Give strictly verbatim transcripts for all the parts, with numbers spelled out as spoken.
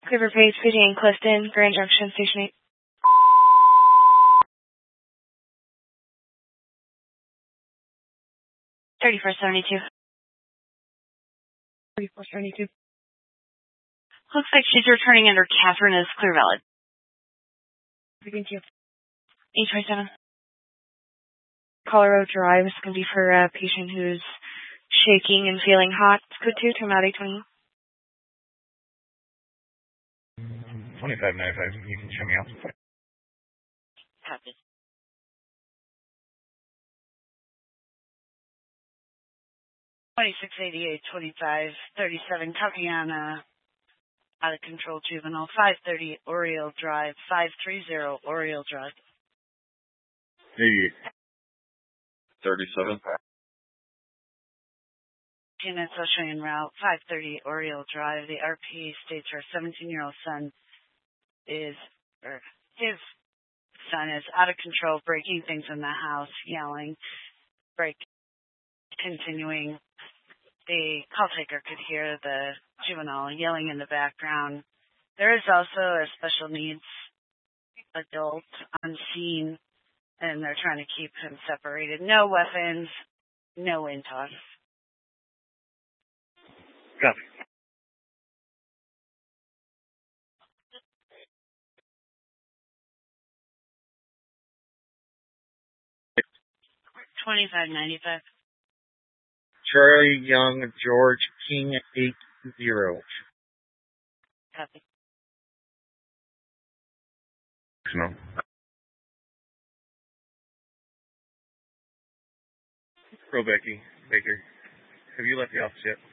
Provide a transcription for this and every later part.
Cleaver Page, P G and Clifton, Grand Junction, Station eight. thirty-four seventy-two. thirty-four seventy-two. Looks like she's returning under Catherine as clear valid. Thank you. eight twenty-seven. Colorado Drive is going to be for a patient who's shaking and feeling hot. Code two, turn out eight twenty. twenty-five ninety-five, you can show me out. Copy. twenty-six eighty-eight, twenty-five thirty-seven, copy on a out of control juvenile, five thirty Oriole Drive, five thirty Oriole Drive. eighty-eight. thirty-seven. Units Australian route, five thirty Oriole Drive. The R P states her seventeen-year-old son is, or his son is out of control, breaking things in the house, yelling, break, continuing. The call taker could hear the juvenile yelling in the background. There is also a special needs adult on scene, and they're trying to keep him separated. No weapons, no intox. Copy. twenty-five ninety-five. Charlie Young, George King, eight zero. Copy. No. Pro Becky, Baker, have you left the office yet?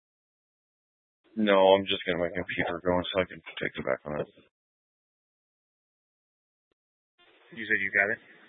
No, I'm just getting my computer going so I can take it back on it. You said you got it?